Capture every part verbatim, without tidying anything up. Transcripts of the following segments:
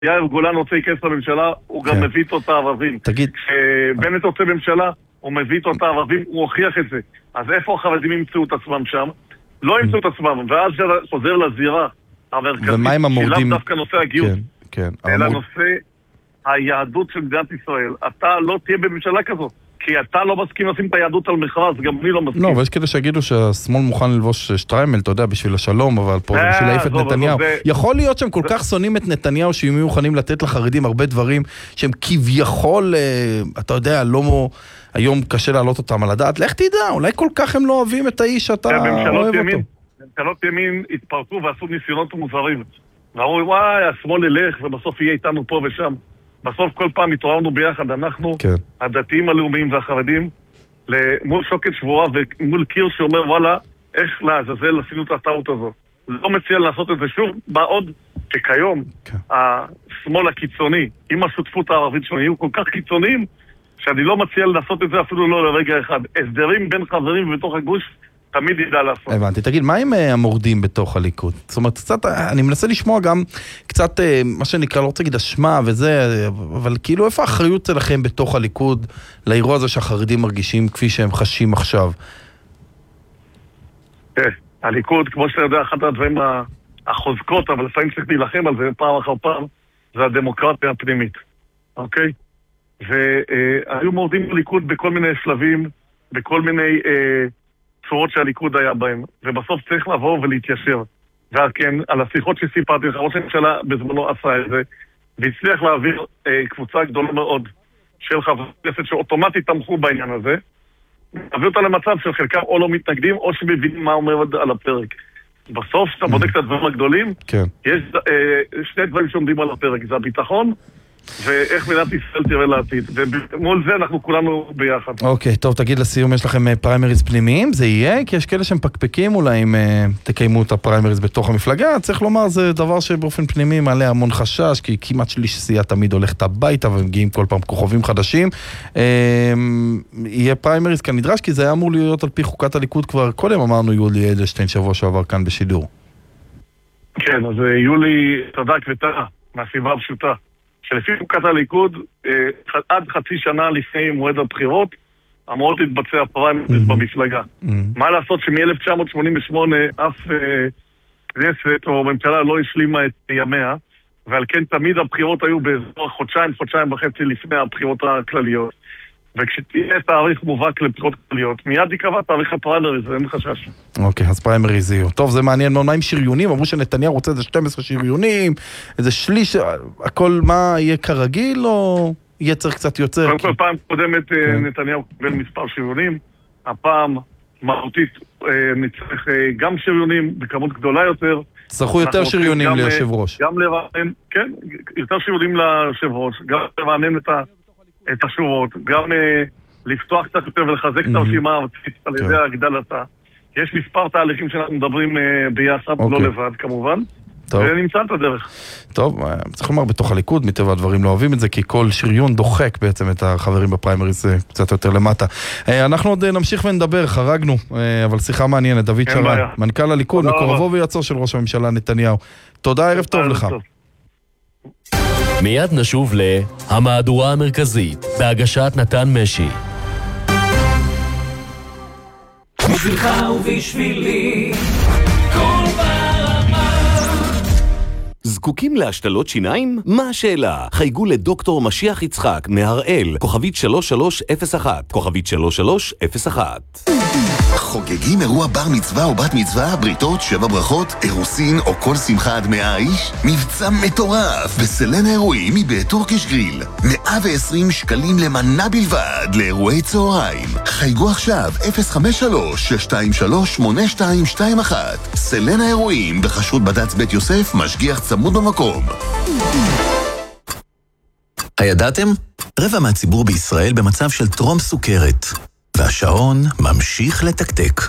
יאיר גולן רוצה להיכנס לממשלה, הוא גם מביא איתו את הערבים. תגיד... כשבנט רוצה בממשלה, הוא מביא איתו את הערבים, הוא הוכיח את זה. אז איפה החרדים ימצאו את עצמם שם? לא ימצאו את עצמם, ואז חוזר לזירה המרכזית, ומה עם המורדים? שלאו דווקא נושא הגיוס, כן, כן. אלא נושא היהדות של מדינת ישראל. אתה לא תהיה בממשלה כזאת, כי אתה לא מסכים לשים את היהדות על מכרז, גם אני לא מסכים. לא, ויש כדי שיגידו שהשמאל מוכן ללבוש שטריימל, אתה יודע, בשביל השלום, אבל פה זה בשביל להעיף את נתניהו. יכול להיות שהם כל כך שונאים את נתניהו, שהם יהיו מוכנים לתת לחרדים הרבה דברים, שהם כביכול, אתה יודע, לא... היום קשה להעלות אותם על הדעת. לך תדע, אולי כל כך הם לא אוהבים את האיש שאתה אוהב אותו. ממשלות ימין התפרקו ועשו ניסיונות מוזרים. ואמרו, וואי, השמאל ילך, ובסוף יהיה איתנו פה ושם. בסוף כל פעם התעוררנו ביחד, אנחנו, כן. הדתיים הלאומיים והחרדים, מול שוקת שבורה ומול קיר שאומר, וואלה, איך לעזאזל עשינו את הטעות הזו. לא מציע לעשות את זה שוב, בעוד שכיום, כן. השמאל הקיצוני, עם השותפות הערבית שלנו, יהיו כל כך קיצוניים, שאני לא מציע לעשות את זה אפילו לא לרגע אחד. הסדרים בין חברים בתוך הגוש, תמיד ידע לעשות. הבנתי. תגיד, מה עם המורדים בתוך הליכוד? זאת אומרת, קצת, אני מנסה לשמוע גם קצת, מה שנקרא, לא רוצה להגיד אשמה וזה, אבל כאילו, איפה האחריות שלכם בתוך הליכוד לאירוע הזה שהחרדים מרגישים כפי שהם חשים עכשיו? כן, הליכוד, כמו שאתה יודע, אחד הדברים החוזקות, אבל לפעמים צריך להילחם על זה פעם אחר פעם, זה הדמוקרטיה הפנימית. אוקיי? והיו מורדים בליכוד בכל מיני שלבים, בכל מיני אה, צורות שהליכוד היה בהם, ובסוף צריך לבוא ולהתיישר. וכן, על השיחות שסיפרתי לך, ראש הממשלה בזמנו עשה את זה, והצליח להעביר אה, קבוצה גדולה מאוד של חברי כנסת שאוטומטית תמכו בעניין הזה, להביא אותה למצב של חלקם או לא מתנגדים, או שמבינים מה אומר על הפרק. בסוף, כשאתה בודק את הדברים הגדולים, כן. יש אה, שני דברים שעומדים על הפרק, זה הביטחון, ואיך מדינת ישראל תראה לעתיד. ומול זה אנחנו כולנו ביחד. אוקיי, טוב, תגיד לסיום, יש לכם פריימריז פנימיים? זה יהיה? כי יש כאלה שמפקפקים אולי אם תקיימו את הפריימריז בתוך המפלגה. צריך לומר, זה דבר שבאופן פנימי מעלה המון חשש, כי כמעט שליש סיעה תמיד הולכת הביתה, ומגיעים כל פעם כוכבים חדשים. יהיה פריימריז כאן נדרש, כי זה היה אמור להיות על פי חוקת הליכוד כבר קודם, אמרנו יולי אדלשטיין שבוע שעבר כאן בשידור. כן, אז יולי צדק וטעה, מהסיבה הפשוטה. שלפי חוקת הליכוד, עד חצי שנה לפני מועד הבחירות, אמורות להתבצע פריימריז במפלגה. מה לעשות שמ-אלף תשע מאות שמונים ושמונה אף כנסת או ממשלה לא השלימה את ימיה, ועל כן תמיד הבחירות היו באזור חודשיים, חודשיים וחצי לפני הבחירות הכלליות. וכשתהיה תאריך מובהק לבחירות כלליות, מיד יקבע תאריך הפריימריז, אין חשש. אוקיי, אז פריימריז יהיו. טוב, זה מעניין מאוד, מה עם שריונים? אמרו שנתניהו רוצה איזה שתים עשרה שריונים, איזה שליש, הכל מה יהיה כרגיל, או יהיה צריך קצת יוצר? קודם כל, פעם קודמת נתניהו קיבל מספר שריונים, הפעם מהותית נצטרך גם שריונים בכמות גדולה יותר. צריכו יותר שריונים ליושב ראש. גם לרענן, כן, יותר שריונים ליושב ראש, גם לרענן את ה... את השורות, גם אה, לפתוח קצת יותר ולחזק את הרשימה על ידי הגדלתה. יש מספר תהליכים שאנחנו מדברים אה, ביחד, לא לבד כמובן, ונמצא את הדרך. טוב, צריך לומר בתוך הליכוד, מטבע הדברים לא אוהבים את זה, כי כל שריון דוחק בעצם את החברים בפריימריז קצת יותר למטה. אנחנו עוד נמשיך ונדבר, חרגנו, אבל שיחה מעניינת, דוד שרן, מנכ"ל הליכוד, מקורבו ויצור של ראש הממשלה נתניהו. תודה, ערב טוב לך. מיד נשוב להמהדורה המרכזית, בהגשת נתן משי. בשבילך ובשבילי, כל ברמה. זקוקים להשתלות שיניים? מה השאלה? חייגו לדוקטור משיח יצחק מהראל, כוכבית שלוש שלוש אפס אחת, כוכבית שלוש שלוש אפס אחת. חוגגים אירוע בר מצווה או בת מצווה, בריתות, שבע ברכות, אירוסין או כל שמחה עד מאה איש? מבצע מטורף בסלן האירועים מבית טורקיש גריל. מאה ועשרים שקלים למנה בלבד לאירועי צהריים. חייגו עכשיו אפס חמש שלוש שש שתיים שלוש שמונה שתיים שתיים אחת. סלן האירועים בחשות בד"ץ בית יוסף, משגיח צמוד במקום. הידעתם? רבע מהציבור בישראל במצב של טרום סוכרת. והשעון ממשיך לתקתק.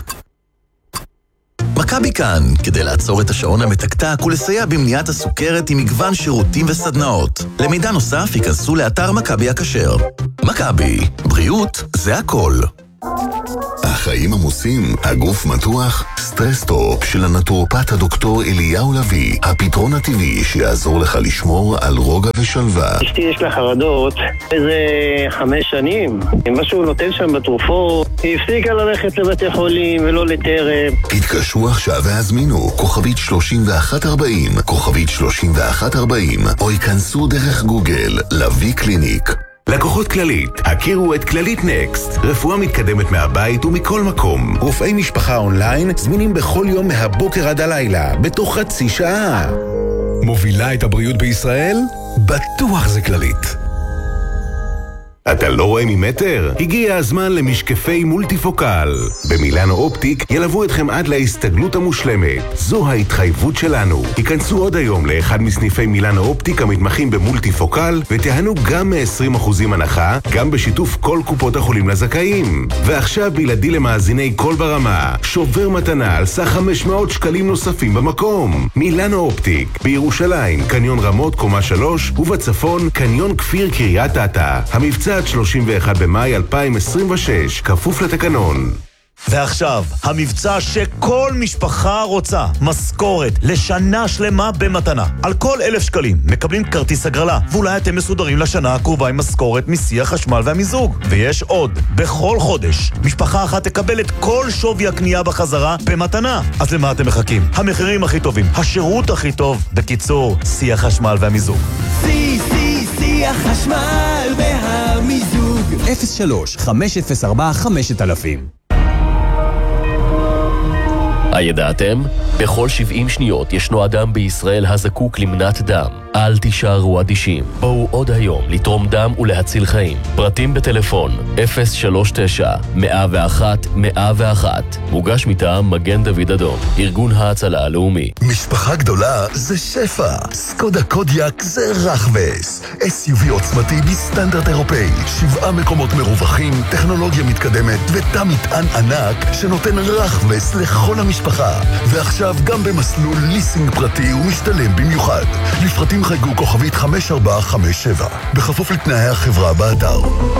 מכבי כאן, כדי לעצור את השעון המתקתק ולסייע במניעת הסוכרת עם מגוון שירותים וסדנאות. למידע נוסף ייכנסו לאתר מכבי הכשר. מכבי, בריאות זה הכל. החיים עמוסים, הגוף מתוח? סטרסטופ של הנטורופט הדוקטור אליהו לוי, הפתרון הטבעי שיעזור לך לשמור על רוגע ושלווה. אשתי יש לה חרדות איזה חמש שנים, משהו נותן שם בתרופות, היא הפסיקה ללכת לבתי חולים ולא לטרם. התקשרו עכשיו והזמינו כוכבית שלושים ואחת ארבעים, כוכבית שלושים ואחת ארבעים, או ייכנסו דרך גוגל לוי קליניק. לקוחות כללית, הכירו את כללית נקסט. רפואה מתקדמת מהבית ומכל מקום. רופאי משפחה אונליין זמינים בכל יום מהבוקר עד הלילה, בתוך חצי שעה. מובילה את הבריאות בישראל? בטוח זה כללית. אתה לא רואה ממטר? הגיע הזמן למשקפי מולטיפוקל. במילאנו אופטיק ילוו אתכם עד להסתגלות המושלמת. זו ההתחייבות שלנו. היכנסו עוד היום לאחד מסניפי מילאנו אופטיק המתמחים במולטיפוקל ותיהנו גם מ-עשרים אחוזים הנחה, גם בשיתוף כל קופות החולים לזכאים. ועכשיו בלעדי למאזיני כל ברמה, שובר מתנה על סך חמש מאות שקלים נוספים במקום. מילאנו אופטיק, בירושלים, קניון רמות קומה שלוש, ובצפון, קניון כפיר קריית אתא. המבצע עד שלושים ואחד במאי אלפיים עשרים ושש, כפוף לתקנון. ועכשיו, המבצע שכל משפחה רוצה, משכורת לשנה שלמה במתנה. על כל אלף שקלים מקבלים כרטיס הגרלה, ואולי אתם מסודרים לשנה הקרובה עם משכורת מסי החשמל והמיזוג. ויש עוד, בכל חודש, משפחה אחת תקבל את כל שווי הקנייה בחזרה במתנה. אז למה אתם מחכים? המחירים הכי טובים, השירות הכי טוב, בקיצור, סי החשמל והמיזוג. סי, סי, סי החשמל והמיזוג. אפס שלוש חמש אפס ארבע חמש אלפים. הידעתם? בכל שבעים שניות ישנו אדם בישראל הזקוק למנת דם. אל תישארו אדישים. בואו עוד היום לתרום דם ולהציל חיים. פרטים בטלפון אפס שלוש תשע מאה ואחת מאה ואחת. מוגש מטעם מגן דוד אדום, ארגון ההצלה הלאומי. משפחה גדולה זה שפע. סקודה קודיאק זה רחבס. אס יו וי עוצמתי בסטנדרט אירופאי. שבעה מקומות מרווחים, טכנולוגיה מתקדמת ותא מטען ענק שנותן רחבס לכל המשפחה. ועכשיו גם במסלול ליסינג פרטי ומשתלם במיוחד. לפרטים חייגו כוכבית חמש ארבע חמש שבע, בכפוף לתנאי החברה באתר.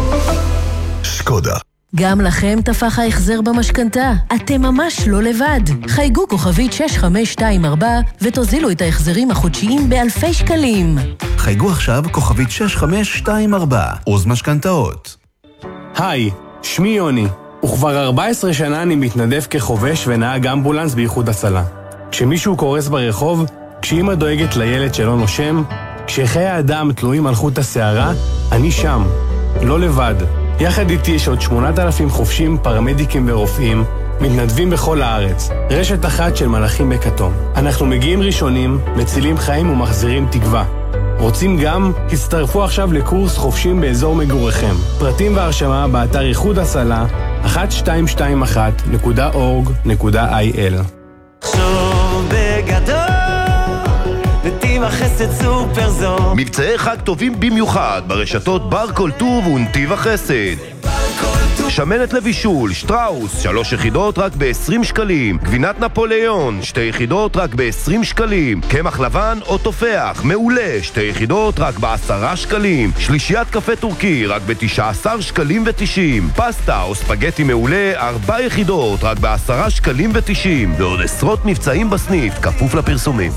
שקודה. גם לכם תפח ההחזר במשכנתה. אתם ממש לא לבד. חייגו כוכבית שש חמש שתיים ארבע ותוזילו את ההחזרים החודשיים באלפי שקלים. חייגו עכשיו כוכבית שש חמש שתיים ארבע, עוז משכנתאות. היי, שמי יוני, וכבר ארבע עשרה שנה אני מתנדב כחובש ונהג אמבולנס באיחוד הצלה. כשמישהו קורס ברחוב, כשאמא דואגת לילד שלא נושם, כשחיי האדם תלויים על חוט השערה, אני שם, לא לבד. יחד איתי יש עוד שמונת אלפים חובשים, פרמדיקים ורופאים, מתנדבים בכל הארץ. רשת אחת של מלאכים בכתום. אנחנו מגיעים ראשונים, מצילים חיים ומחזירים תקווה. רוצים גם? הצטרפו עכשיו לקורס חובשים באזור מגוריכם. פרטים והרשמה באתר איחוד הצלה אחת שתיים שתיים אחת נקודה אורג נקודה איי אל. שוב בגדול נתיב החסד סופר זול. מבצעי חג טובים במיוחד ברשתות בר כל טוב ונתיב החסד. שמנת לבישול, שטראוס, שלוש יחידות רק ב-עשרים שקלים. גבינת נפוליאון, שתי יחידות רק ב-עשרים שקלים. קמח לבן או תופח, מעולה, שתי יחידות רק ב-עשרה שקלים. שלישיית קפה טורקי רק ב-תשעה עשר שקלים ותשעים. פסטה או ספגטי מעולה, ארבע יחידות רק ב-עשרה שקלים ותשעים. ועוד עשרות מבצעים בסניף, כפוף לפרסומים.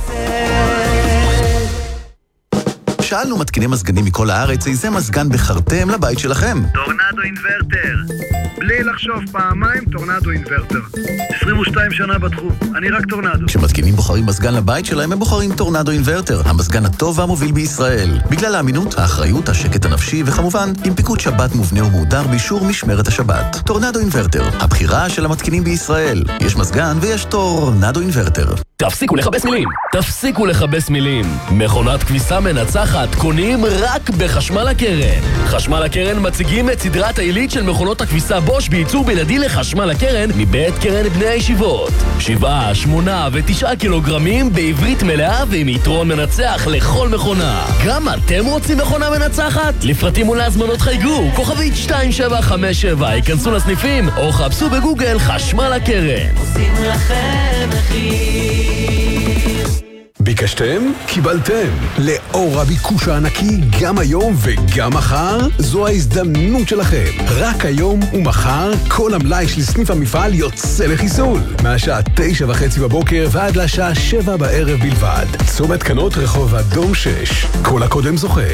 שאלנו מתקיני מזגנים מכל הארץ איזה מזגן בחרתם לבית שלכם. טורנדו אינברטר. בלי לחשוב פעמיים, טורנדו אינברטר. עשרים ושתיים שנה בתחום, אני רק טורנדו. כשמתקינים בוחרים מזגן לבית שלהם, הם בוחרים טורנדו אינברטר, המזגן הטוב והמוביל בישראל. בגלל האמינות, האחריות, השקט הנפשי וכמובן, עם פיקוד שבת מובנה ומהודר באישור משמרת השבת. טורנדו אינברטר, הבחירה של המתקינים בישראל. יש מזגן ויש טורנדו אינברטר. תפסיקו לחבס מילים, תפסיקו לחבס מילים. מכונת כביסה מנצחת קונים רק בחשמל הקרן. חשמל הקרן מציגים את סדרת העילית של מכונות הכביסה בוש בייצור בלעדי לחשמל הקרן מבית קרן בני הישיבות. שבעה, שמונה ותשעה קילוגרמים בעברית מלאה ועם יתרון מנצח לכל מכונה. גם אתם רוצים מכונה מנצחת? לפרטים ולהזמנות חייגו כוכבית שתיים שבע חמש שבע, היכנסו לסניפים או חפשו בגוגל חשמל הקרן. עושים לכם מחיר. ביקשתם? קיבלתם. לאור הביקוש הענקי גם היום וגם מחר, זו ההזדמנות שלכם. רק היום ומחר כל המלאי של סניף המפעל יוצא לחיסול. מהשעה תשע וחצי בבוקר ועד לשעה שבע בערב בלבד. צומת קנות רחוב אדום שש. כל הקודם זוכה.